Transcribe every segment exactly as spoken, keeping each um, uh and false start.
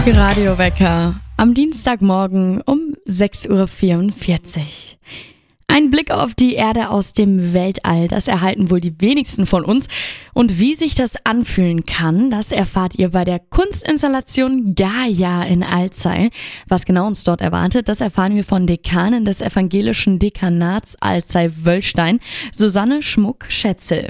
Radiowecker am Dienstagmorgen um sechs Uhr vierundvierzig. Ein Blick auf die Erde aus dem Weltall, das erhalten wohl die wenigsten von uns. Und wie sich das anfühlen kann, das erfahrt ihr bei der Kunstinstallation Gaia in Alzey. Was genau uns dort erwartet, das erfahren wir von Dekanin des evangelischen Dekanats Alzey-Wöllstein, Susanne Schmuck-Schätzel.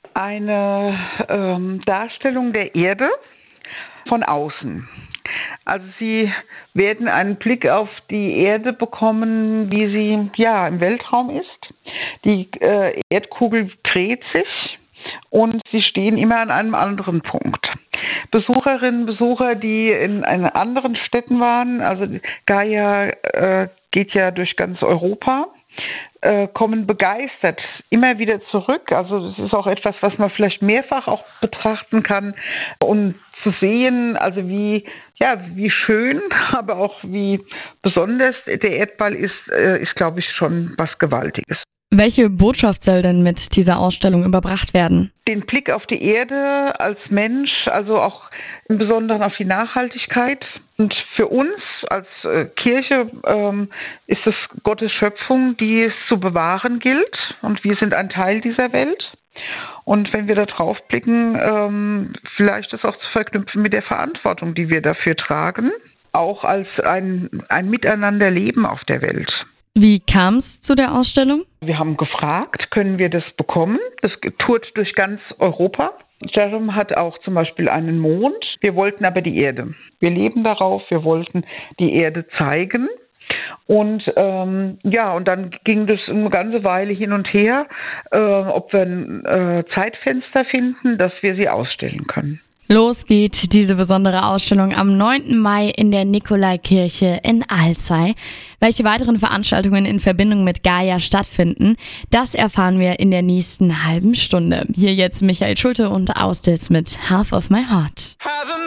Eine ähm, Darstellung der Erde von außen. Also Sie werden einen Blick auf die Erde bekommen, wie sie ja im Weltraum ist. Die äh, Erdkugel dreht sich und Sie stehen immer an einem anderen Punkt. Besucherinnen, Besucher, die in, in anderen Städten waren, also Gaia äh, geht ja durch ganz Europa, äh, kommen begeistert immer wieder zurück. Also das ist auch etwas, was man vielleicht mehrfach auch betrachten kann und zu sehen, also wie ja wie schön, aber auch wie besonders der Erdball ist, äh, ist glaube ich schon was Gewaltiges. Welche Botschaft soll denn mit dieser Ausstellung überbracht werden? Den Blick auf die Erde als Mensch, also auch im Besonderen auf die Nachhaltigkeit. Und für uns als äh, Kirche ähm, ist es Gottes Schöpfung, die es zu bewahren gilt. Und wir sind ein Teil dieser Welt. Und wenn wir da drauf blicken, ähm, vielleicht das auch zu verknüpfen mit der Verantwortung, die wir dafür tragen, auch als ein, ein Miteinanderleben auf der Welt. Wie kam es zu der Ausstellung? Wir haben gefragt, können wir das bekommen? Das tourt durch ganz Europa. Jerome hat auch zum Beispiel einen Mond. Wir wollten aber die Erde. Wir leben darauf, wir wollten die Erde zeigen. Und ähm, ja, und dann ging das eine ganze Weile hin und her, äh, ob wir ein äh, Zeitfenster finden, dass wir sie ausstellen können. Los geht diese besondere Ausstellung am neunten Mai in der Nikolaikirche in Alzey. Welche weiteren Veranstaltungen in Verbindung mit Gaia stattfinden, das erfahren wir in der nächsten halben Stunde. Hier jetzt Michael Schulte und Austils mit Half of My Heart.